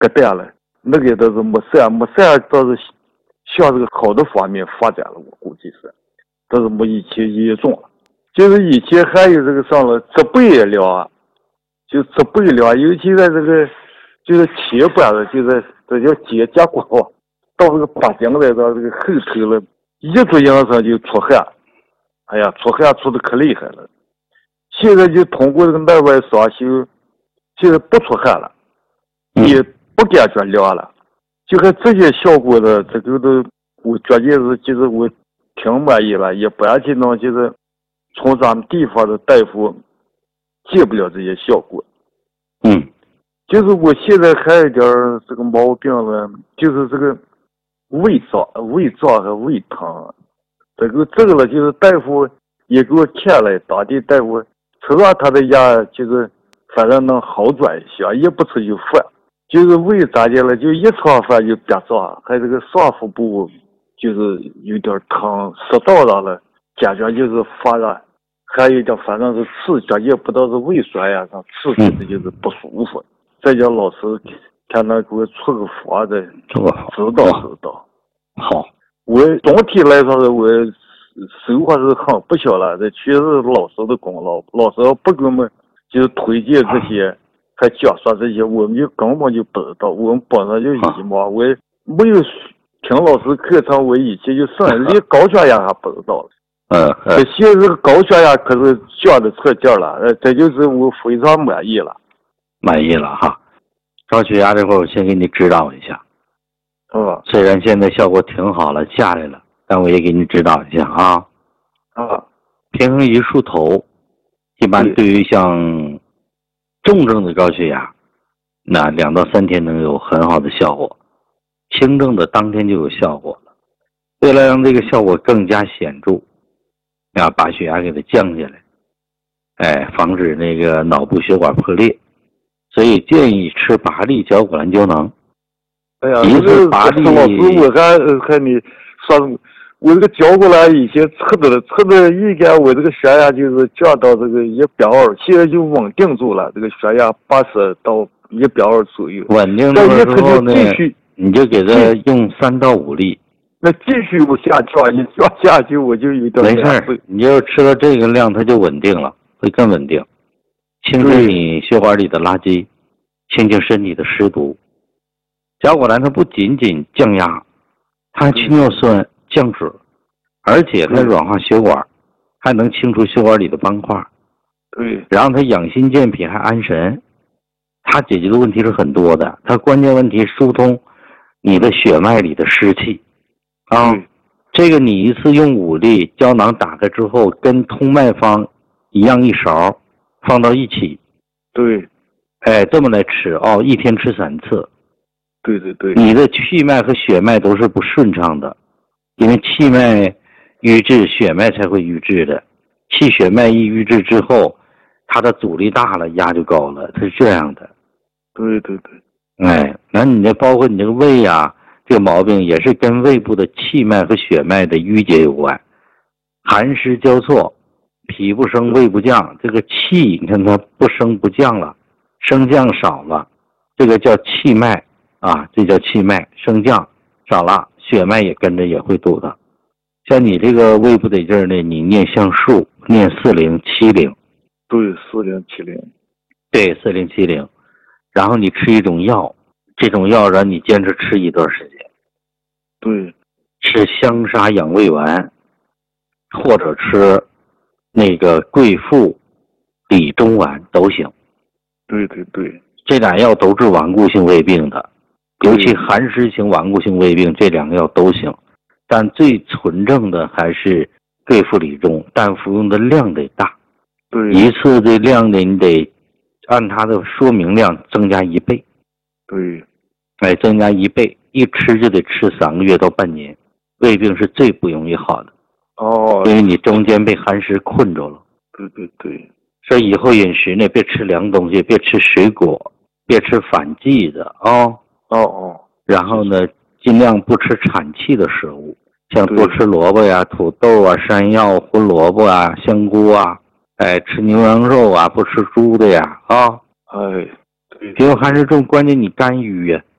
隔代了，那个倒是没事倒是向这个好的方面发展了，我估计是，倒是没以前严重了。就是以前还有这个上了植被疗啊，就植被疗，尤其在这个就是前边的，就是这叫肩胛骨到这个把颈来到这个后头了，一着养上就出汗，哎呀，出汗出的可厉害了。现在就通过这个内外双修，现在不出汗了，也不感觉凉了，就看这些效果的，这个都我觉得是就是我挺满意了，一般情况就是从咱们地方的大夫见不了这些效果。就是我现在还有点这个毛病了，就是这个胃胀和胃疼，这个了，就是大夫也给我看了，当地大夫吃上他的药，就是反正能好转一些，也不吃就饭，就是胃咋的了，就一吃饭就憋胀，还这个上腹部就是有点疼，食道上了感觉就是发热，还有点反正是刺激，也不知道是胃酸呀上刺激的就是不舒服。再叫老师看他给我出个方子，知道。 好， 我总体来说是我收获是很不小了，这全是老师的功劳。老师不给我们就是推荐这些，还讲说这些，我们就根本就不知道。我们本身就迷茫，我没有听老师课程，我以前就连高血压还不知道了。现在这个高血压可是降的彻劲了，这就是我非常满意了。 哈，高血压这会儿我先给你指导一下。虽然现在效果挺好了，下来了，但我也给你指导一下啊。平衡仪梳头，一般对于像重症的高血压，那2到3天能有很好的效果，轻症的当天就有效果了。为了让这个效果更加显著，要把血压给它降下来，防止那个脑部血管破裂。所以建议吃拔力胶果兰胶囊。 哎呀，一次拔力，老师我还你说，我这个胶果兰以前吃的应该我这个血压就是降到这个120，现在就稳定住了，这个血压80到120左右。 稳定住了之后呢，你就给它用3到5粒。 那继续往下降，一降下去我就有点没事，你就吃到这个量，它就稳定了，会更稳定。清除你血管里的垃圾，清净身体的湿毒。胶果兰它不仅仅降压，它去尿酸、降脂，而且它软化血管，还能清除血管里的斑块。然后它养心健脾还安神，它解决的问题是很多的。它关键问题疏通你的血脉里的湿气这个你一次用5粒胶囊打开之后，跟通脉方一样1勺。放到一起，这么来吃一天吃3次。你的气脉和血脉都是不顺畅的，因为气脉瘀滞，血脉才会瘀滞的。气血脉一瘀滞之后，它的阻力大了，压就高了，它是这样的。那你这包括你这个胃啊，这个毛病也是跟胃部的气脉和血脉的淤结有关，寒湿交错。脾不升胃不降，这个气你看它不升不降了，升降少了，这个叫气脉这叫气脉，升降少了，血脉也跟着也会堵的。像你这个胃不得劲儿呢，你念橡树，念4070。 4070。 对，4070。然后你吃一种药，这种药让你坚持吃一段时间。吃香砂养胃丸，或者吃那个桂附理中丸都行。这俩药都治顽固性胃病的，尤其寒湿型顽固性胃病，这2个药都行。但最纯正的还是桂附理中，但服用的量得大。一次的量呢，你得按它的说明量增加1倍。增加1倍，一吃就得吃3个月到半年。胃病是最不容易好的。因为你中间被寒湿困住了。所以以后饮食呢，别吃凉东西，别吃水果，别吃反季的然后呢，尽量不吃产气的食物，像多吃萝卜呀、土豆啊、山药、胡萝卜啊、香菇啊，吃牛羊肉啊，不吃猪的呀比如韩世忠，关键你肝郁呀。